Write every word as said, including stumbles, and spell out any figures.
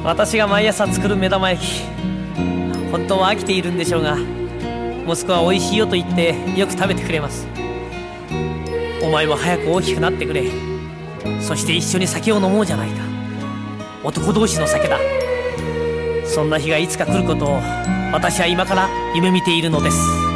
私が毎朝作る目玉焼き、本当は飽きているんでしょうが、息子はおいしいよと言ってよく食べてくれます。お前も早く大きくなってくれ。そして一緒に酒を飲もうじゃないか。男同士の酒だ。そんな日がいつか来ることを私は今から夢見ているのです。